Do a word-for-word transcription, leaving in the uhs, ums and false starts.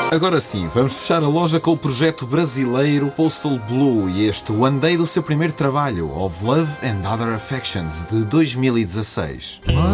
Agora sim, vamos fechar a loja com o projeto brasileiro Postal Blue e este One Day do seu primeiro trabalho, Of Love and Other Affections, de dois mil e dezasseis.